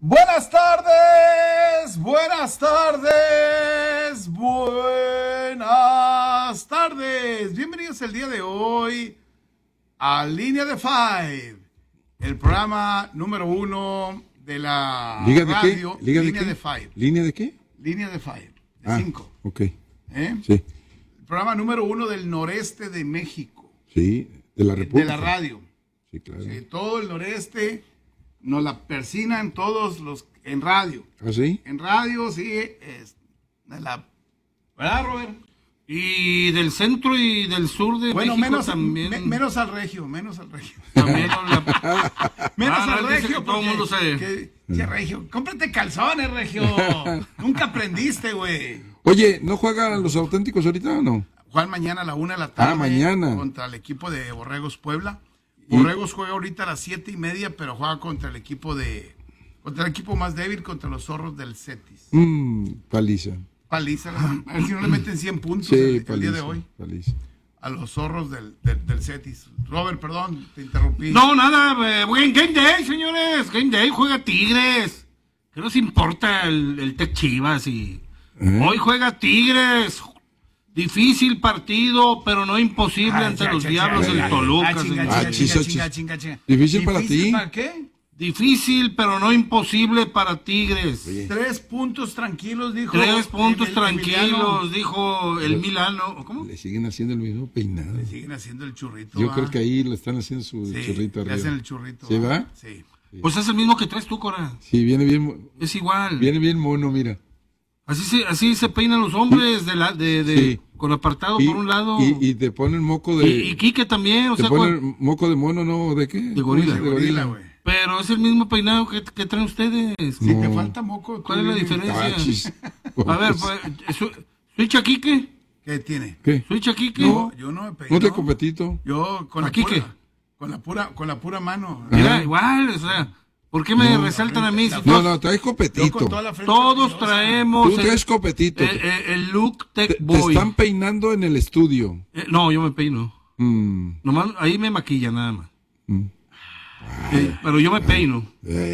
Buenas tardes, buenas tardes, buenas tardes. Bienvenidos el día de hoy a Línea de Five, el programa número 1 de la ¿Liga de radio. qué? ¿Liga Línea de qué? de Five. ¿Línea de qué? Línea de Five, de 5. Ok. El Sí, programa número 1 del noreste de México, sí, de la de República. la radio. Sí, claro. Sí, todo el noreste nos la persinan todos los en radio. ¿Ah, sí? En radio, sí, es de la... ¿Verdad, Robert? Y del centro y del sur de Bueno, México también. menos al regio, menos al regio. También habla- Menos Ah, al dice regio. que todo el mundo sabe. ¿Qué regio? Cómprate calzones, regio. Nunca aprendiste, güey. Oye, ¿no juegan los auténticos ahorita o no? Juegan mañana a la 1 de la tarde. Mañana. Contra el equipo de Borregos Puebla. Borregos juega ahorita a las 7:30, pero juega contra el equipo más débil, contra los Zorros del Cetis. Paliza. Paliza. A ver si no le meten 100 puntos Sí, el paliza. día de hoy. Paliza. A los Zorros del Cetis. Robert, perdón, te interrumpí. No, nada, buen Game Day, señores. Game Day juega Tigres. ¿Qué nos importa el Tec Chivas? Hoy juega Tigres. Difícil partido, pero no imposible ante los Diablos del Toluca. Chinga. Difícil para ti. ¿Para qué? Difícil, pero no imposible para Tigres. 3 puntos tranquilos, dijo. 3 puntos el tranquilos, Emiliano. dijo el Milano. ¿Cómo? Le siguen haciendo el mismo peinado. Le siguen haciendo el churrito. Yo creo que ahí le están haciendo su churrito le arriba. hacen el churrito. ¿Sí va? Sí. Pues es el mismo que traes tú, Cora. Sí, viene bien, Es igual. mono, mira. Así se peinan los hombres Sí. con apartado por un lado. Y te ponen moco de... Y Quique también, o te sea, ponen moco de mono, ¿no? ¿De qué? De gorila. De Gorila, güey. pero es el mismo peinado que traen ustedes. Si No. te falta moco. ¿Cuál es la diferencia? Cachis. A ver, ¿switch a Quique? ¿Qué tiene? ¿Qué? ¿Switch a Quique? No, yo no me pegué. ¿No te competito? Yo con la ¿Aquí qué? pura, con la pura mano. Mira, igual, o sea, ¿por qué me resaltan a mí? Si No, traes Yo copetito. con toda la frente todos orgullosa. traemos Tú traes copetito. el look Te Tech Boy. están peinando en el estudio. No, yo me peino. Nomás ahí me maquilla nada más. Pero yo me peino.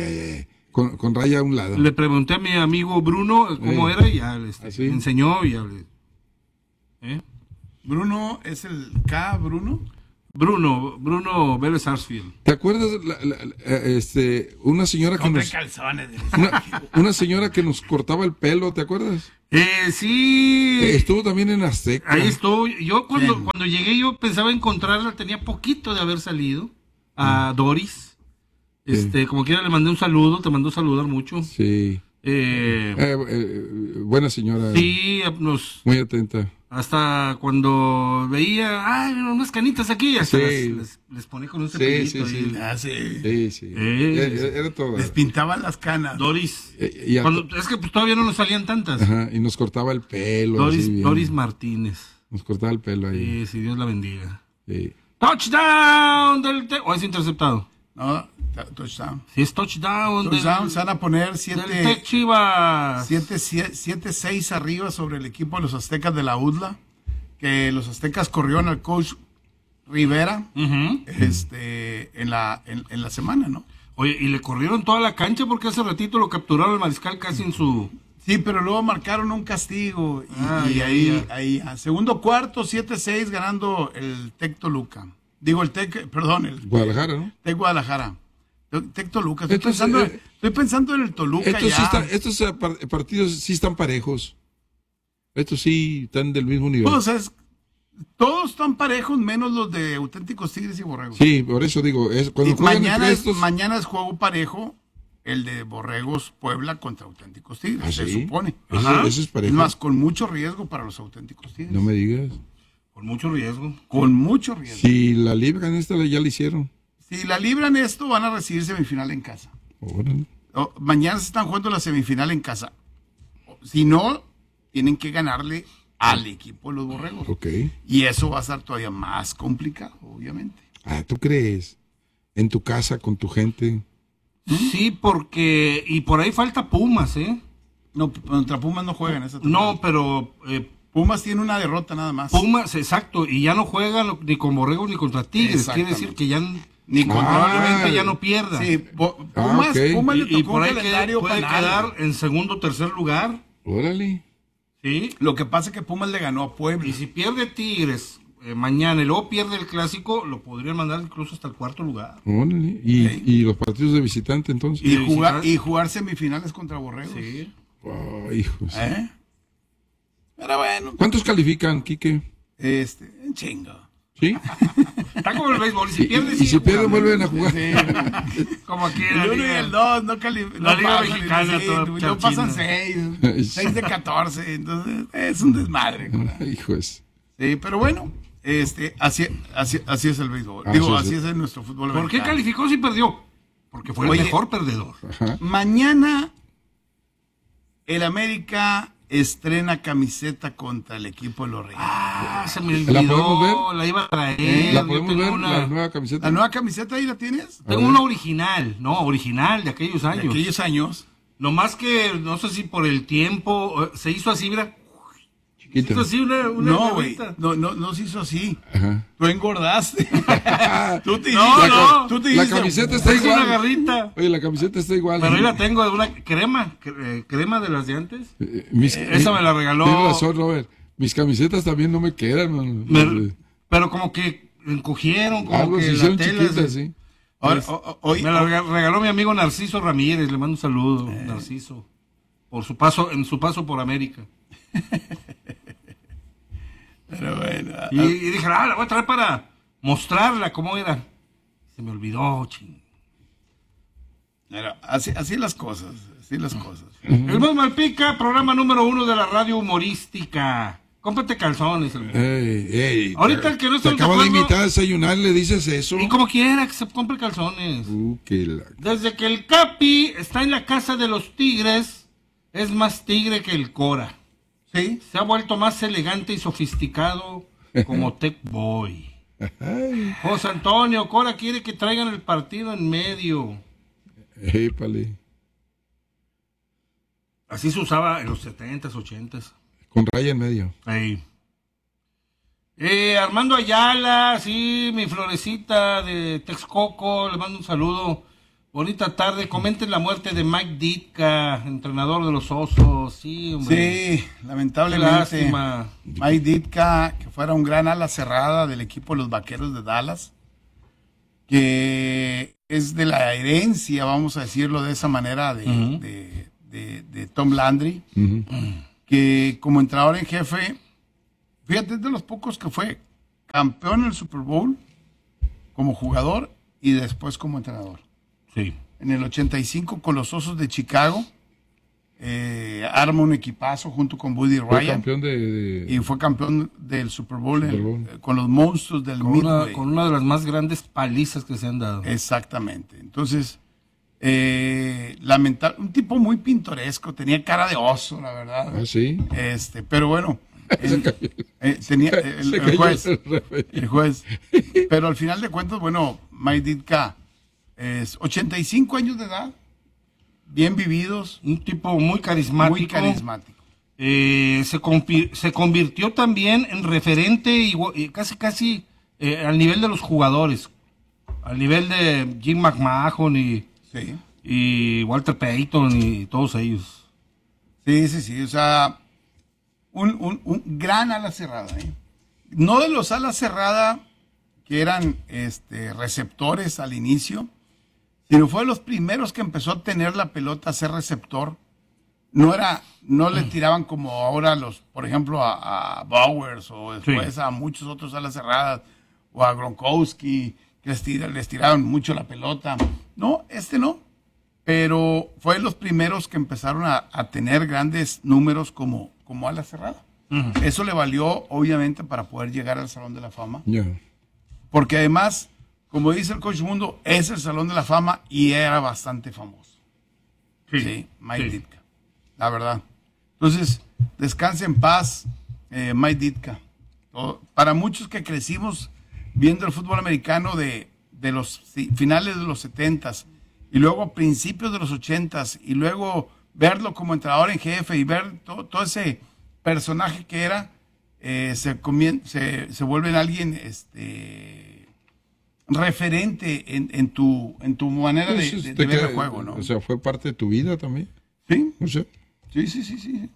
Con raya a un lado. Le pregunté a mi amigo Bruno cómo era y ya ¿Así? me enseñó y ya le... Bruno es el K, Bruno. Bruno Vélez Sarsfield. ¿Te acuerdas una señora que Compré nos calzones. una señora que nos cortaba el pelo, ¿te acuerdas? Sí. Estuvo también en Azteca. Ahí estoy. Yo ¿Quién? cuando llegué yo pensaba encontrarla, tenía poquito de haber salido. A Doris. Como quiera le mandé un saludo, te mandó saludar mucho. Sí. Buena señora. Sí, Muy atenta. hasta cuando veía, unas canitas aquí, ya Sí. les ponía con un cepillito. sí. y- Ah, sí. Sí. Eh. Era todo. Les pintaban las canas. Doris. Y Es que pues, todavía no nos salían tantas. Ajá, y nos cortaba el pelo. así bien. Doris Martínez. Nos cortaba el pelo ahí. Sí, Dios la bendiga. Sí. Touchdown ¿O es interceptado? No, touchdown. Sí, es touchdown. Touchdown, se van a poner del Tec Chivas. 7-6 arriba sobre el equipo de los Aztecas de la UDLA. Que los Aztecas corrieron al coach Rivera Ujú. en la semana, ¿no? Oye, y le corrieron toda la cancha porque hace ratito lo capturaron el mariscal casi en su... Sí, pero luego marcaron un castigo. Y ya. ahí, a segundo cuarto, 7-6 ganando el Tec Toluca. Digo, el Guadalajara, ¿no? Tec Guadalajara. Tec Toluca. Estoy Entonces, pensando en el Toluca ya. Estos partidos sí están parejos. Estos sí están del mismo nivel. Pues, todos están parejos, menos los de Auténticos Tigres y Borregos. Sí, por eso digo, cuando juegan entre estos... Mañana es juego parejo el de Borregos Puebla contra Auténticos Tigres, ¿Ah, se sí? supone. Eso es parejo. Es más, con mucho riesgo para los Auténticos Tigres. No me digas. Con mucho riesgo. Con mucho riesgo. Si la libran esta ya la hicieron. Si la libran esto, van a recibir semifinal en casa. Órale. Mañana se están jugando la semifinal en casa. Si no, tienen que ganarle al equipo de los Borregos. Ok. Y eso va a ser todavía más complicado, obviamente. ¿Tú crees? En tu casa, con tu gente. Sí, porque... Y por ahí falta Pumas, ¿eh? No, contra Pumas no juegan esa temporada. No, pero... Pumas tiene una derrota nada más. Pumas, exacto, y ya no juega ni con Borregos ni contra Tigres. Quiere Exactamente. decir que ya ni probablemente ya no pierda. Sí, Pumas, ok. Pumas le Y tocó por un ahí calendario puede banal. quedar en segundo o tercer lugar. Órale. ¿Sí? Lo que pasa es que Pumas le ganó a Puebla. Y si pierde Tigres mañana y luego pierde el clásico, lo podrían mandar incluso hasta el cuarto lugar. Órale. Y los partidos de visitante entonces. Y jugar semifinales contra Borregos. Sí. Oh, hijos. Pero bueno, ¿Cuántos califican, Quique? en chingo. ¿Sí? Está como el béisbol. Y si pierde, Y si pierden, vuelven a jugar. como aquí en la El 1 y liga. el 2 no califican. La Liga Mexicana, toda No pasan chachina. 6 de 14. Entonces es un desmadre. Hijos. Sí, pero bueno, así es el béisbol. Así Así es. es nuestro fútbol ¿Por qué americano. calificó si perdió? Porque fue Oye, el mejor perdedor. Ajá. Mañana el América estrena camiseta contra el equipo de los Reyes. Se me ¿La podemos olvidó. ver? La iba a traer. ¿La Yo podemos tengo ver? una- La nueva camiseta. ¿La nueva camiseta ahí la tienes? Tengo una original. No, original de aquellos De años. aquellos años. No más que, no sé si por el tiempo, se hizo así, mira. Se Chiquita. hizo así una No, güey. garrita. No se hizo así. Ajá. Tú engordaste. Tú te No, hiciste- no. tú te La hiciste- camiseta está Se hizo una igual. garrita. Oye, la camiseta está igual. Pero ahí la tengo de una crema. Crema de las de antes. Esa me la regaló. Tienes razón, Robert. Mis camisetas también no me quedan, man. Pero como que encogieron, como Algo que se la hicieron tela chiquitas, se- sí. Ahora, Me la regaló mi amigo Narciso Ramírez, le mando un saludo, Narciso, por su paso, en su paso por América. pero bueno. Y dije, la voy a traer para mostrarla cómo era. Se me olvidó, ching. Pero así las cosas. Así las cosas. El Más Malpica, programa número 1 de la radio humorística. Cómprate calzones, hermano. Ey, Ahorita el que no te está de acabo de acuerdo- invitar a desayunar, le dices eso. Y como quiera que se compre calzones. Que la... Desde que el Capi está en la casa de los tigres, es más tigre que el Cora. Sí. Se ha vuelto más elegante y sofisticado como Tech Boy. José Antonio, Cora quiere que traigan el partido en medio. Épale. Así se usaba en los 70s, 80s. Con raya en medio. Ahí. Armando Ayala, sí, mi florecita de Texcoco, le mando un saludo. Bonita tarde. Comenten la muerte de Mike Ditka, entrenador de los Osos. Sí, hombre. Sí, Qué lamentablemente. lástima. Mike Ditka, que fuera un gran ala cerrada del equipo de los Vaqueros de Dallas, que es de la herencia, vamos a decirlo de esa manera, de Tom Landry, Ujú. que como entrenador en jefe, fíjate, es de los pocos que fue campeón en el Super Bowl como jugador y después como entrenador. Sí. En el 85 con los Osos de Chicago, arma un equipazo junto con Buddy Fue Ryan campeón de... y fue campeón del Super Bowl, Super Bowl. con los monstruos del Midway. Con una de las más grandes palizas que se han dado. Exactamente. Entonces, lamentable, un tipo muy pintoresco, tenía cara de oso, la verdad. Ah, sí. Pero bueno, tenía Se el cayó juez. el referee. El juez. Pero al final de cuentas, bueno, Mike Ditka es 85 años de edad, bien vividos, Un tipo muy carismático. muy carismático. Se convirtió también en referente casi al nivel de los jugadores. Al nivel de Jim McMahon Sí. y Walter Payton y todos ellos. Sí. O sea, un gran ala cerrada. No de los alas cerrada que eran receptores al inicio, sino fue de los primeros que empezó a tener la pelota a ser receptor. No le tiraban como ahora por ejemplo, a Bowers o después a muchos otros alas cerradas o a Gronkowski, que les tiraban mucho la pelota. No, no. Pero fue de los primeros que empezaron a tener grandes números como ala cerrada. Eso le valió, obviamente, para poder llegar al Salón de la Fama. Ya. Porque además, como dice el Coach Mundo, es el Salón de la Fama y era bastante famoso. Sí, Mike Ditka, la verdad. Entonces, descanse en paz, Mike Ditka. Para muchos que crecimos viendo el fútbol americano de los finales de los 70s y luego principios de los 80s y luego verlo como entrenador en jefe y ver todo ese personaje que era, se vuelve en alguien referente en tu manera de ver el juego, ¿no? O sea, fue parte de tu vida también. Sí, O sea, sí.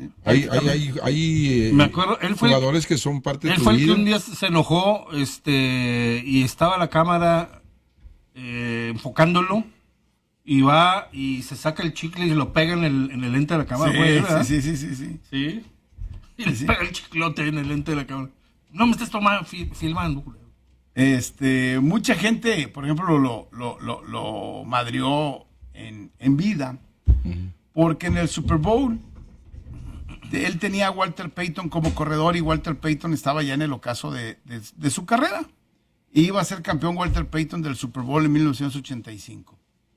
hay Me acuerdo, él fue, jugadores que son parte de él tu fue el que vida. un día se enojó, y estaba la cámara enfocándolo, y va y se saca el chicle y se lo pega en el lente de la cámara, güey, ¿verdad? Sí. Sí. Y le pega el chiclote en el lente de la cámara. No me estés tomando, filmando, güey. Mucha gente, por ejemplo, lo madrió en vida, porque en el Super Bowl él tenía a Walter Payton como corredor y Walter Payton estaba ya en el ocaso de su carrera. Iba a ser campeón Walter Payton del Super Bowl en 1985.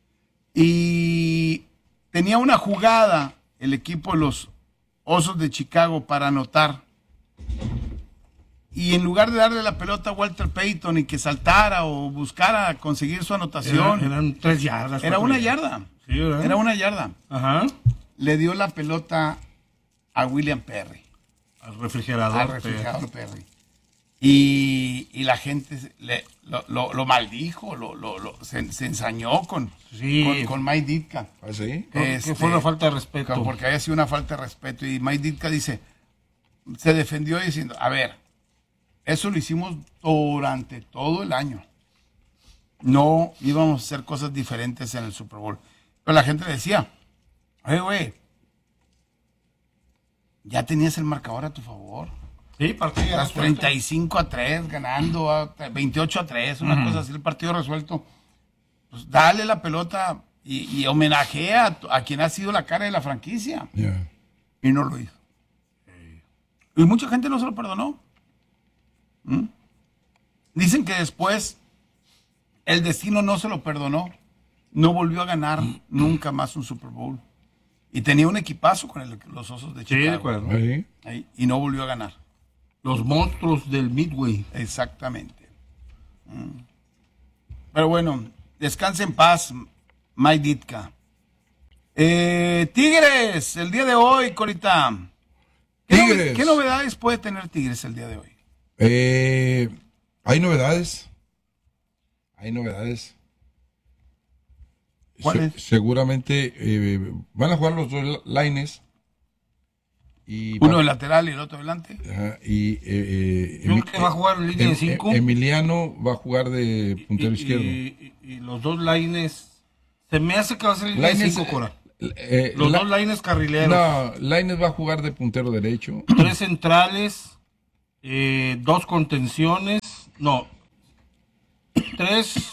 Y tenía una jugada el equipo de los Osos de Chicago para anotar. Y en lugar de darle la pelota a Walter Payton y que saltara o buscara conseguir su anotación, Eran 3 yardas. era 4 una yarda. Sí, ¿verdad? Era una yarda. Ajá. Le dio la pelota a William Perry, Al refrigerador. al refrigerador Perry. Y la gente lo maldijo, se ensañó con Mike Ditka. ¿Ah, sí? Que fue una falta de respeto. Porque había sido una falta de respeto. Y Mike Ditka se defendió diciendo, a ver, eso lo hicimos durante todo el año. No íbamos a hacer cosas diferentes en el Super Bowl. Pero la gente le decía, güey, ya tenías el marcador a tu favor. Sí, partido ya Estás resuelto. 35-3 ganando, 28-3, una cosa así, el partido resuelto. Pues dale la pelota y homenajea a quien ha sido la cara de la franquicia. Ya. Y no lo hizo. Y mucha gente no se lo perdonó. Dicen que después el destino no se lo perdonó. No volvió a ganar nunca más un Super Bowl. Y tenía un equipazo con los Osos de Sí, Chicago. de acuerdo. ¿Ah, sí? Ahí, y no volvió a ganar. Los monstruos del Midway. Exactamente. Pero bueno, descanse en paz, Mike Ditka. Tigres, el día de hoy, Corita. Tigres. ¿Qué novedades puede tener Tigres el día de hoy? Hay novedades. Hay novedades. ¿Cuáles? Seguramente van a jugar los dos lines. Y Uno de lateral y el otro delante. Ajá, y Yo creo que va a jugar en línea de 5. Emiliano va a jugar de puntero izquierdo. Y los dos lines. Se me hace que va a ser línea de Lainez, 5, Cora. Los Los dos lines carrileros. No, Lainez va a jugar de puntero derecho. 3 centrales. 2 contenciones. No. 3.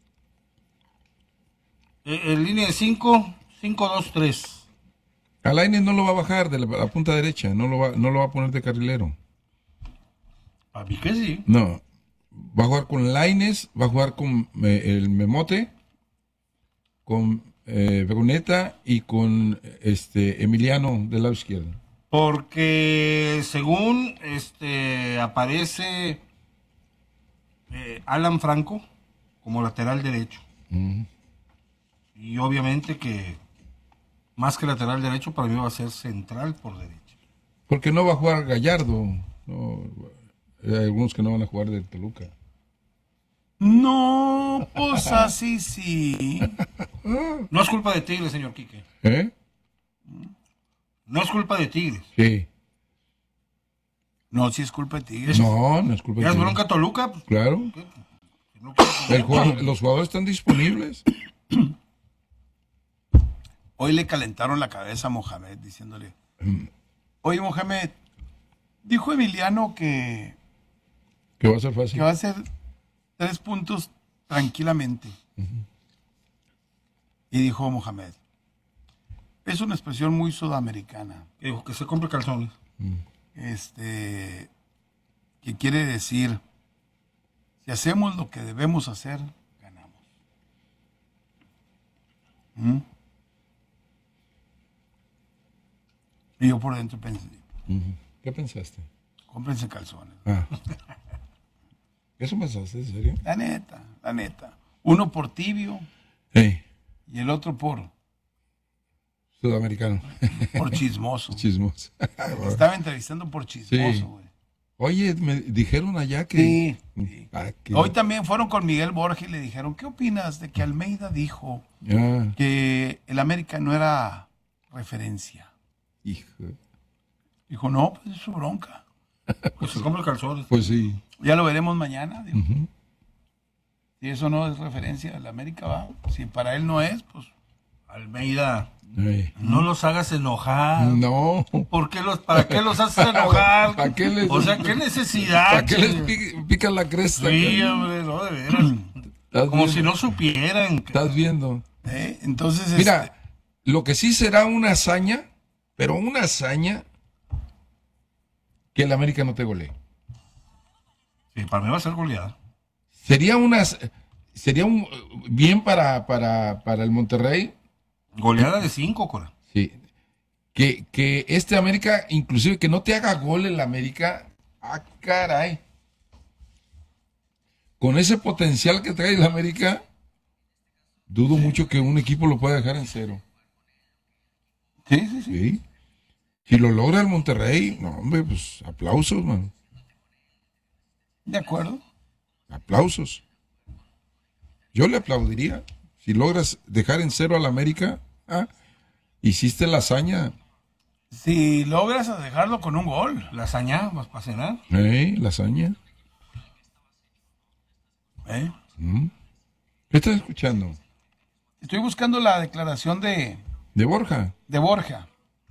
En línea de 5. 5-2-3. A Lainez no lo va a bajar de la punta derecha, no lo va a poner de carrilero. A mí que sí. No, va a jugar con Lainez, va a jugar con el Memote, con Begoneta y con Emiliano del lado izquierdo. Porque según aparece Alan Franco como lateral derecho. Y obviamente que más que lateral derecho para mí va a ser central por derecha. Porque no va a jugar Gallardo. No, hay algunos que no van a jugar del Toluca. No, pues así sí. No es culpa de Tigres, señor Quique. ¿Eh? No es culpa de Tigres. Sí. No, sí es culpa de Tigres. No es culpa ¿Ya de es Tigres. bronca Toluca? Pues, Claro. no quiero- Los jugadores están disponibles. Hoy le calentaron la cabeza a Mohamed diciéndole, oye Mohamed, dijo Emiliano que Que va a ser fácil. va a ser 3 puntos tranquilamente. Y dijo Mohamed, es una expresión muy sudamericana, Que dijo que se compre calzones. que quiere decir, si hacemos lo que debemos hacer, ganamos. Y yo por dentro pensé, ¿Qué pensaste? cómprense calzones. Ah. ¿Eso pensaste, en serio? La neta, la neta. Uno por tibio Hey, y el otro por sudamericano. chismoso. Chismos. Estaba entrevistando por chismoso, Sí. güey. Oye, me dijeron allá que... Sí. Que... Hoy también fueron con Miguel Borges y le dijeron, ¿qué opinas de que Almeida dijo que el América no era referencia? Hijo. Dijo, no, pues es su bronca. Pues se compra calzones. Pues sí. Ya lo veremos mañana. Digo. Si eso no es referencia, el América va. Si para él no es, pues... Almeida, no los hagas enojar. No. ¿Para qué los haces enojar? ¿Para qué les, o sea, ¿qué necesidad? ¿Para qué les pican la cresta? Sí, hombre, no, de veras. Como viendo? si no supieran. Estás viendo. Entonces, mira, lo que sí será una hazaña, pero una hazaña, que el América no te golee. Sí, para mí va a ser goleada. Sería un bien para el Monterrey. Goleada de 5, Cora. Sí. Que este América, inclusive que no te haga gol el América, caray. Con ese potencial que trae el América, dudo mucho que un equipo lo pueda dejar en 0. Sí. Si lo logra el Monterrey, no, hombre, pues aplausos, man. De acuerdo. Aplausos. Yo le aplaudiría. Si logras dejar en 0 al América, hiciste la hazaña. Si logras dejarlo con un gol. La hazaña, vas para cenar. La hazaña. ¿Qué estás escuchando? Estoy buscando la declaración de Borja. De Borja.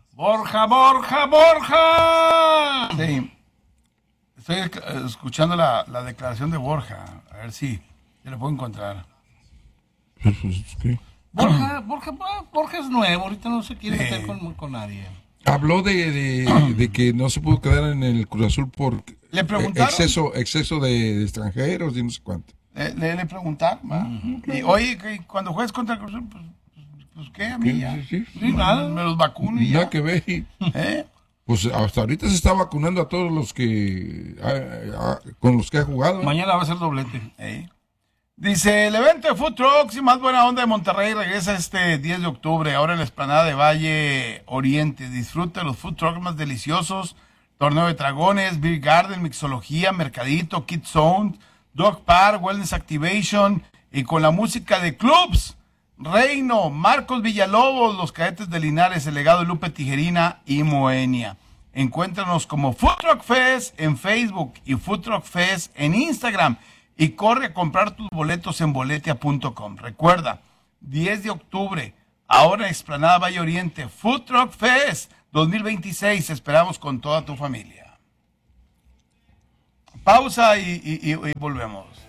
¡Borja! Sí. Estoy escuchando la declaración de Borja. A ver si lo puedo encontrar. ¿Qué? Borja es nuevo, ahorita no se quiere meter con nadie. Habló de que no se pudo quedar en el Cruz Azul por ¿Le preguntaron? exceso de extranjeros y no sé cuánto. Le preguntaron. Y oye, cuando juegues contra el Cruz Azul, pues qué, a mí ya. Sí. Nada, me los vacuno y nada ya. que ver. Pues hasta ahorita se está vacunando a todos los que con los que ha jugado. Mañana va a ser doblete. Dice, el evento de Food Trucks y más buena onda de Monterrey regresa este 10 de octubre, ahora en la explanada de Valle Oriente. Disfruta de los Food Trucks más deliciosos, torneo de dragones, Beer Garden, mixología, mercadito, Kid Zone, Dog Park, Wellness Activation y con la música de Clubs, Reino, Marcos Villalobos, los Cadetes de Linares, el legado de Lupe Tijerina y Moenia. Encuéntranos como Food Truck Fest en Facebook y Food Truck Fest en Instagram. Y corre a comprar tus boletos en boletia.com. Recuerda, 10 de octubre, ahora en Explanada Valle Oriente, Food Truck Fest 2026. Esperamos con toda tu familia. Pausa y volvemos.